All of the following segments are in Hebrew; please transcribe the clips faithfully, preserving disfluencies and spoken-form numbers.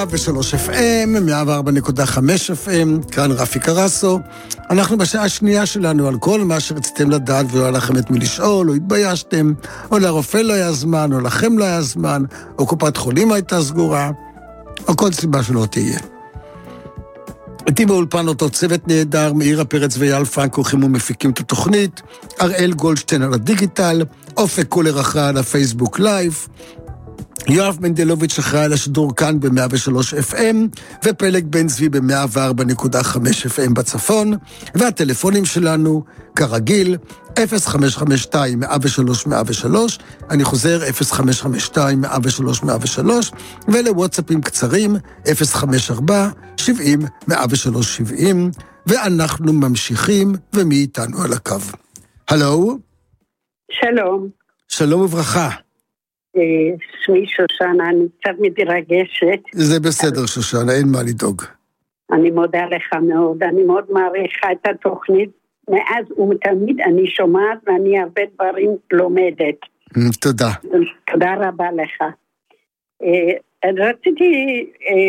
ושלוש אף אם, מאה וארבע נקודה חמש אף אם, כאן רפי קרסו. אנחנו בשעה השנייה שלנו על כל מה שרציתם לדעת ולא היה לכם את מי לשאול, או התביישתם, או לרופא לא היה זמן, או לכם לא היה זמן, או קופת חולים הייתה סגורה, או כל סיבה שלא תהיה. איתי באולפן אותו צוות נהדר, מאירה פרץ ויאל פרנק עורכים ומפיקים את התוכנית, אראל גולדשטיין על הדיגיטל, אופק קולר אחראי על הפייסבוק לייב, יואב מנדלוביץ' אחראי על השידור כאן ב-מאה ושלוש אף אם, ופלג בן צבי ב-מאה וארבע נקודה חמש אף אם בצפון, והטלפונים שלנו, כרגיל, אפס חמש חמש שתיים מאה ושלוש מאה ושלוש, אני חוזר אפס חמש חמש שתיים מאה ושלוש מאה ושלוש, ולוואטסאפים קצרים, אפס חמש ארבע שבעים מאה ושלוש שבעים, ואנחנו ממשיכים, ומי איתנו על הקו? הלו? שלום. שלום וברכה. שמי שושנה, אני קצת מתרגשת. זה בסדר שושנה, אין מה לדאוג. אני מודה לך מאוד, אני מאוד מעריכה את התוכנית, מאז ומתמיד אני שומעת ואני הרבה דברים לומדת. תודה. תודה רבה לך. רציתי,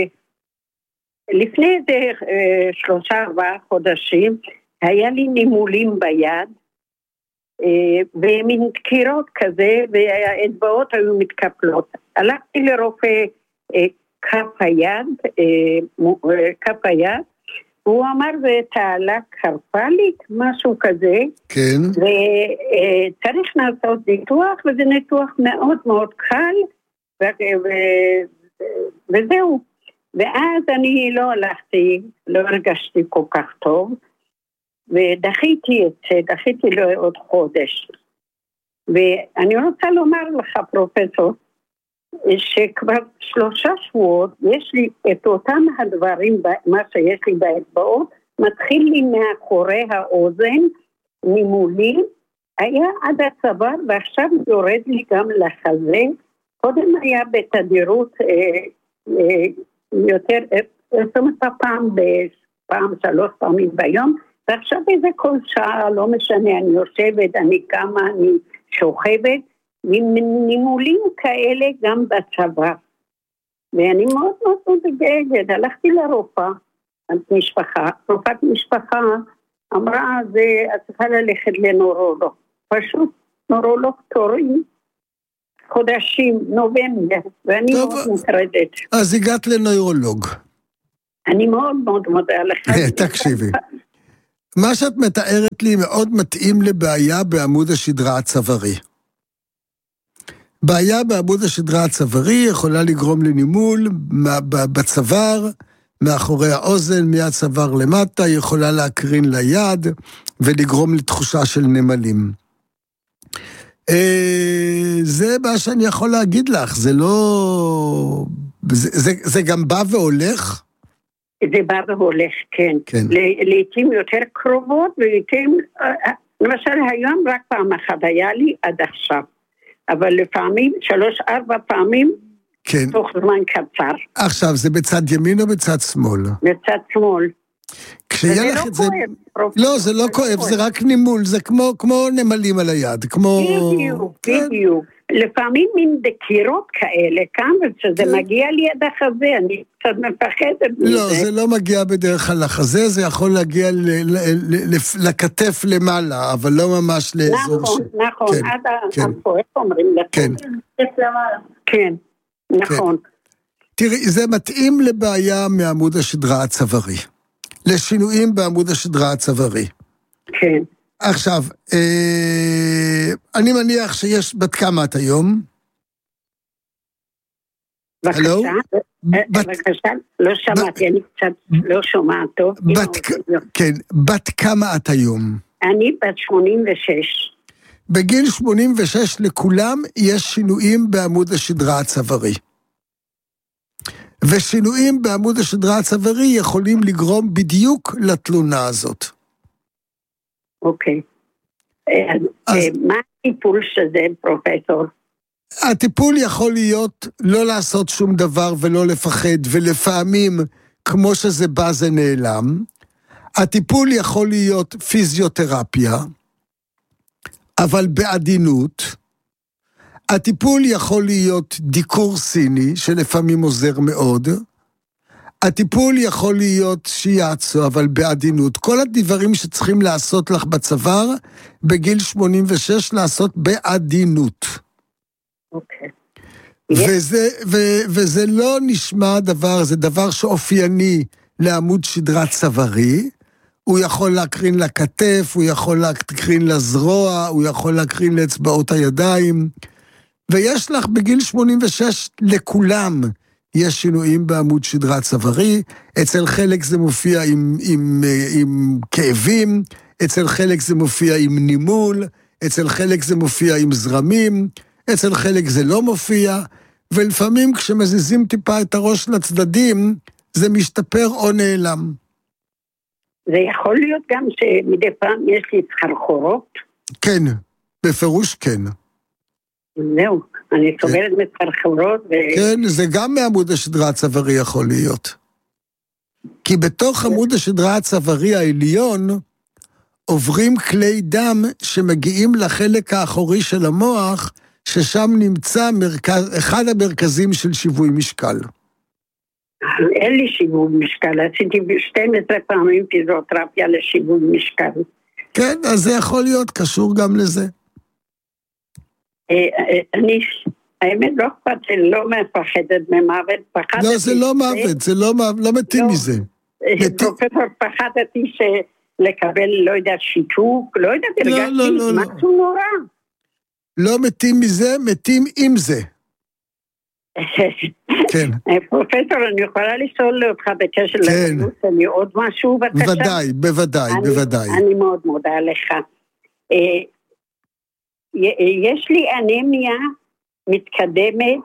לפני איזה שלושה ארבעה חודשים, היה לי נימולים ביד, ומין דקירות כזה, והאצבעות היו מתקפלות. הלכתי לרופא כף היד, כף היד, והוא אמר זה תעלה קרפלית, משהו כזה. כן. וצריך לעשות ניתוח, וזה ניתוח מאוד מאוד קל, וזהו. ואז אני לא הלכתי, לא הרגשתי כל כך טוב, ודחיתי את זה, דחיתי לו עוד חודש. ואני רוצה לומר לך, פרופסור, שכבר שלושה שבועות יש לי את אותם הדברים, מה שיש לי באצבעות, מתחיל לי מאחורי האוזן, ממולי, היה עד הצוואר, ועכשיו יורד לי גם לחזה. קודם היה בתדירות אה, אה, יותר, זאת אומרת פעם, פעם שלוש פעמים ביום, ועכשיו איזה כל שעה, לא משנה, אני יושבת, אני קמה, אני שוכבת, ונימולים כאלה גם בצבא. ואני מאוד מאוד מודאגת, הלכתי לרופאה, משפחה, רופאת משפחה, אמרה, זה, את צריכה ללכת לנורולוג. פשוט נורולוג תורים, חודשים, נובמבר, ואני טוב, מאוד מוטרדת. אז הגעת לנוירולוג. אני מאוד מאוד מודה לך. תקשיבי. מה שאת מתארת לי מאוד מתאים לבעיה בעמוד השדרה הצווארי. בעיה בעמוד השדרה הצווארי יכולה לגרום לנימול בצוואר, מאחורי האוזן, מהצוואר למטה, יכולה להקרין ליד ולגרום לתחושה של נמלים. זה מה שאני יכול להגיד לך, זה לא... זה, זה, זה גם בא והולך? זה בא והולך, כן. כן. לעתים יותר קרובות, ולעתים, למשל היום רק פעם אחת היה לי עד עכשיו, אבל לפעמים, שלוש, ארבע פעמים, כן. תוך זמן קצר. עכשיו, זה בצד ימין או בצד שמאל? בצד שמאל. זה לא כואב. זה... לא, זה לא כואב, זה רק נימול, זה כמו, כמו נמלים על היד, כמו... בדיוק, בדיוק. לפעמים מין דקירות כאלה, כאן, וכשזה מגיע לי עד החזה, אני קצת מפחדת מזה. לא, זה לא מגיע בדרך כלל לחזה, זה יכול להגיע לכתף למעלה, אבל לא ממש לאזור ש... נכון, נכון, עד פה, איך אומרים לך? כן. כן, נכון. תראי, זה מתאים לבעיה מעמוד השדרה הצווארי. לשינויים בעמוד השדרה הצווארי. כן. עכשיו, אה, אני מניח שיש בת כמה את היום? בבקשה, בבקשה, לא שמעתי, אני קצת לא שומעת טוב. כן, בת כמה את היום? אני בת שמונים ושש. בגיל שמונים ושש לכולם יש שינויים בעמוד השדרה הצווארי. ושינויים בעמוד השדרה הצווארי יכולים לגרום בדיוק לתלונה הזאת. אוקיי. מה הטיפול שזה, פרופסור? הטיפול יכול להיות לא לעשות שום דבר ולא לפחד, ולפעמים, כמו שזה בא זה נעלם. הטיפול יכול להיות פיזיותרפיה, אבל בעדינות. הטיפול יכול להיות דיקור סיני, שלפעמים עוזר מאוד, הטיפול יכול להיות שיעצו, אבל בעדינות. כל הדברים שצריכים לעשות לך בצוואר, בגיל שמונים ושש לעשות בעדינות. אוקיי. וזה, ו, וזה לא נשמע דבר, זה דבר שאופייני לעמוד שדרה צווארי, הוא יכול להקרין לכתף, הוא יכול להקרין לזרוע, הוא יכול להקרין לאצבעות הידיים, ויש לך בגיל שמונים ושש לכולם, יש שינויים בעמוד שדרה צווארי, אצל חלק זה מופיע עם, עם, עם כאבים, אצל חלק זה מופיע עם נימול, אצל חלק זה מופיע עם זרמים, אצל חלק זה לא מופיע, ולפעמים כשמזיזים טיפה את הראש לצדדים, זה משתפר או נעלם. זה יכול להיות גם שמדי פעם יש לי סחרחורות? כן, בפירוש כן. זהו, אני סובלת מסחרחורות. ו... כן, זה גם מעמוד השדרה הצווארי יכול להיות. כי בתוך עמוד השדרה הצווארי העליון, עוברים כלי דם שמגיעים לחלק האחורי של המוח, ששם נמצא מרכז, אחד המרכזים של שיווי משקל. אין לי שיווי משקל, עשיתי שתים עשרה פעמים פיזיותרפיה לשיווי משקל. כן, אז זה יכול להיות קשור גם לזה. אני, האמת לא אכפת, לא מפחדת ממוות, פחדתי... לא, זה לא מוות, זה לא, לא מתים מזה. פרופסור, פחדתי לקבל, לא יודע, שיתוק, לא יודע, הרגשתי משהו נורא. לא מתים מזה, מתים עם זה. כן. פרופסור, אני יכולה לשאול אותך בקשר לבריאות, אני עוד משהו בבקשה? בוודאי, בוודאי, בוודאי. אני מאוד מודה לך. יש לי אנמיה מתקדמת,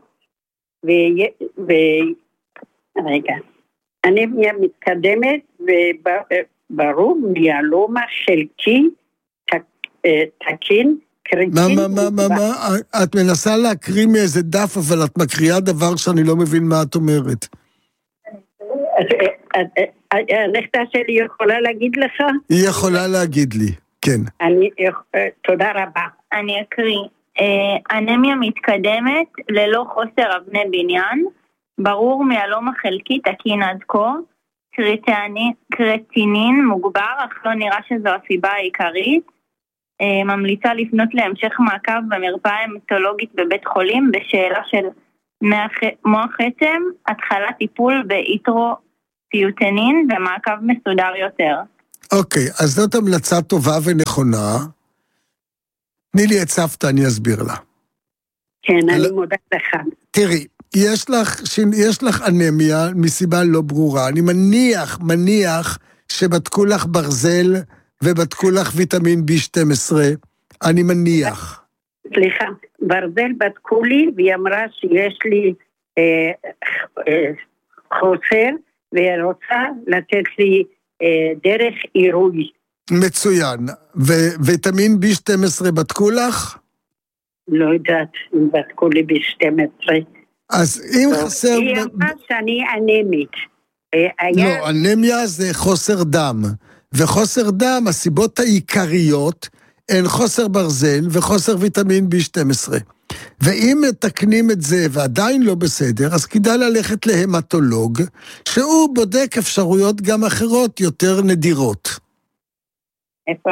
רגע, אנמיה מתקדמת, וברור מיאלומה חלקי תקין, מה, מה, מה, מה, מה? את מנסה להקריא מאיזה דף, אבל את מקריאה דבר שאני לא מבין מה את אומרת. הנכדה שלי יכולה להגיד לך? היא יכולה להגיד לי, כן. תודה רבה. אני אקריא. אנמיה מתקדמת ללא חוסר אבני בניין, ברור מיאלומה חלקית תקין עד כה, קרטינין מוגבר, אך לא נראה שזו הסיבה העיקרית, ממליצה לפנות להמשך מעקב במרפאה המטולוגית בבית חולים בשאלה של מוח עצם, התחלת טיפול באיטרופיוטנין ומעקב מסודר יותר. אוקיי, אז זאת המלצה טובה ונכונה. תני לי את סבתא, אני אסביר לה. כן, אני מודה לך. תראי, יש לך, יש לך אנמיה מסיבה לא ברורה. אני מניח, מניח שבדקו לך ברזל ובדקו לך ויטמין בי שתים עשרה. אני מניח. סליחה, ברזל בדקו לי והיא אמרה שיש לי אה, אה, חוסר ורוצה לתת לי אה, דרך עירוי. מצוין. וויטמין בי שתים עשרה בדקו לך? לא יודעת אם בדקו לי בי שתים עשרה. אז אם חסר... היא אמרה שאני אנמית. לא, אנמיה זה חוסר דם. וחוסר דם, הסיבות העיקריות הן חוסר ברזל וחוסר ויטמין בי שתים עשרה. ואם מתקנים את זה ועדיין לא בסדר, אז כדאי ללכת להמטולוג, שהוא בודק אפשרויות גם אחרות יותר נדירות. איפה?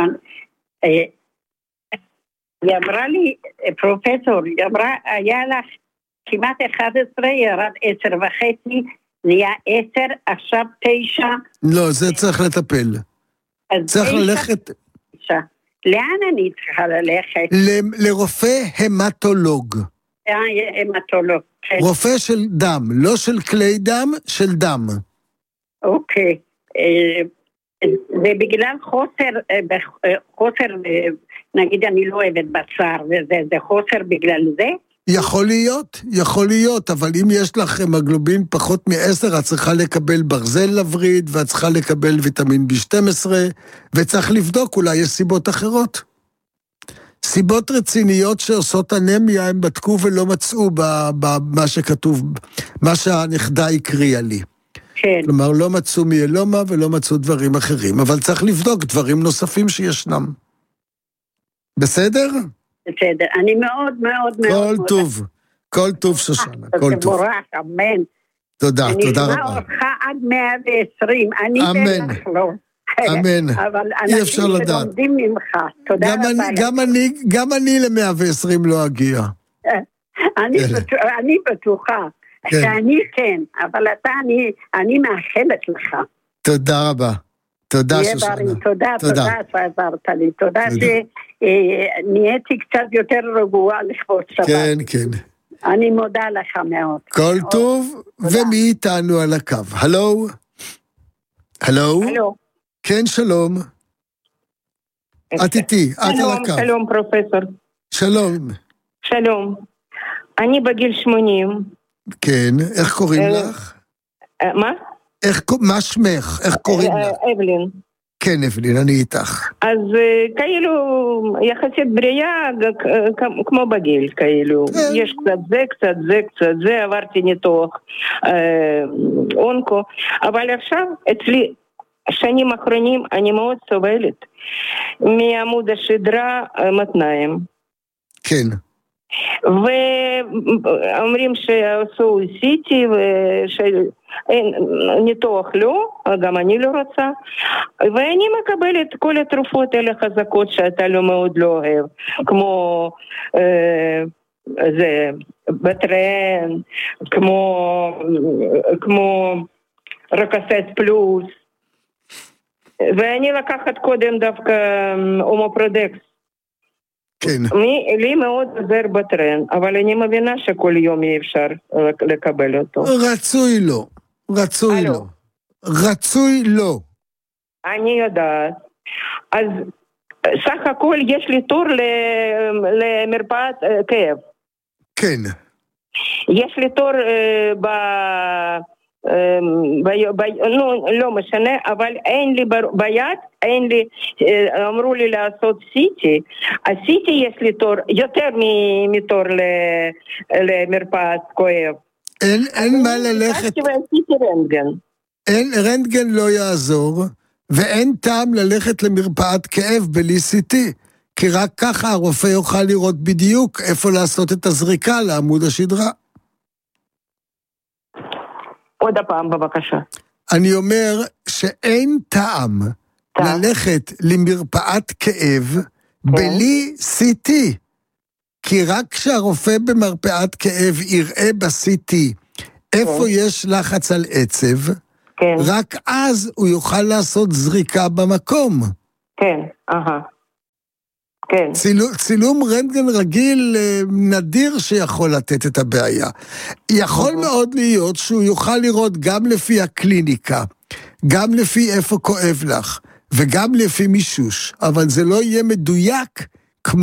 היא אמרה לי, פרופסור, היא אמרה, היה לך כמעט אחת עשרה, ירד עשר וחצי, נהיה עשר, עכשיו תשע. לא, זה צריך לטפל. צריך ללכת... לאן אני צריכה ללכת? לרופא המטולוג. המטולוג. רופא של דם, לא של כלי דם, של דם. אוקיי. ובגלל חוסר, חוסר, נגיד אני לא אוהבת בשר, וזה חוסר בגלל זה? יכול להיות, יכול להיות, אבל אם יש לך המוגלובין פחות מ-עשר, את צריכה לקבל ברזל לווריד, ואת צריכה לקבל ויטמין בי שתים עשרה, וצריך לבדוק, אולי יש סיבות אחרות. סיבות רציניות שעושות אנמיה, הם בדקו ולא מצאו במה שכתוב, מה שהנכדה הקריאה לי. כן. כלומר, לא מצאו מיאלומה ולא מצאו דברים אחרים, אבל צריך לבדוק דברים נוספים שישנם. בסדר? בסדר, אני מאוד מאוד מאוד... כל טוב, כל טוב שושנה, כל טוב. תבורך, אמן. תודה, תודה רבה. אני אשמע אותך עד מאה ועשרים, אני בטח לא. אמן. אבל אי אפשר אנשים לדעת. שלומדים ממך, תודה גם רבה. אני, גם אני, גם אני ל-מאה ועשרים לא אגיע. אני בטוח, אני בטוחה שאני כן, אבל אתה, אני, אני מאחלת לך. תודה רבה. תודה שושנה. תודה, תודה שעזרת לי. תודה שנהייתי קצת יותר רגועה לכבוד שבת. כן, כן. אני מודה לך מאוד. כל טוב, ומי איתנו על הקו? הלו? הלו? הלו. כן, שלום. את איתי, את על הקו. שלום, שלום פרופסור. שלום. שלום. אני בגיל שמונים. כן, איך קוראים לך? מה? מה שמך? איך קוראים לך? אבלין. כן, אבלין, אני איתך. אז כאילו, יחסית בריאה, כמו בגיל, כאילו. יש קצת זה, קצת זה, קצת זה, עברתי ניתוח אונקו, אבל עכשיו אצלי, שנים האחרונים אני מאוד סובלת מעמוד השדרה מתניים. כן. ואומרים שעשו סיטי וניתוח לא, גם אני לא רוצה, ואני מקבלת כל התרופות האלה חזקות שאתה לא מאוד לא אוהב, כמו זה בטרן, כמו כמו רקסט פלוס, ואני לקחת קודם דווקא הומופרודקס. כן. מי, לי מאוד עוזר בטרן, אבל אני מבינה שכל יום אי אפשר לקבל אותו. רצוי לא. רצוי אלו. לא. רצוי לא. אני יודעת. אז סך הכל יש לי תור למרפאת כאב. כן. יש לי תור ב... ב... ב... לא, לא משנה, אבל אין לי ביד, אין לי, אמרו לי לעשות סיטי, הסיטי יש לי תור, יותר מתור למרפאת כואב. אין, אין מה ללכת, אין, רנטגן לא יעזור, ואין טעם ללכת למרפאת כאב בלי סיטי, כי רק ככה הרופא יוכל לראות בדיוק איפה לעשות את הזריקה לעמוד השדרה. עוד הפעם בבקשה. אני אומר שאין טעם ללכת למרפאת כאב בלי סי טי, כי רק כשהרופא במרפאת כאב יראה ב-סי טי איפה יש לחץ על עצב, רק אז הוא יוכל לעשות זריקה במקום. כן, אהה. כן. צילום, צילום רנטגן רגיל נדיר שיכול לתת את הבעיה. יכול mm-hmm. מאוד להיות שהוא יוכל לראות גם לפי הקליניקה, גם לפי איפה כואב לך, וגם לפי מישוש, אבל זה לא יהיה מדויק